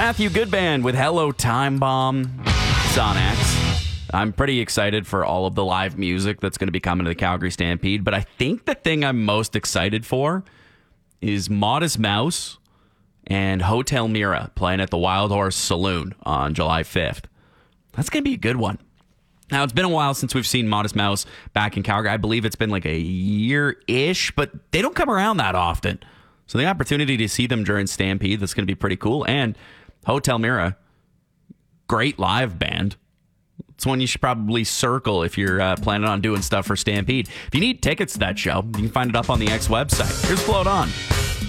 Matthew Goodband with Hello Time Bomb. It's on X. I'm pretty excited for all of the live music that's going to be coming to the Calgary Stampede, but I think the thing I'm most excited for is Modest Mouse and Hotel Mira playing at the Wild Horse Saloon on July 5th. That's going to be a good one. Now, it's been a while since we've seen Modest Mouse back in Calgary. I believe it's been like a year-ish, but they don't come around that often. So the opportunity to see them during Stampede, that's going to be pretty cool. And Hotel Mira, great live band. It's one you should probably circle if you're planning on doing stuff for Stampede. If you need tickets to that show, you can find it up on the X website. Here's Float On.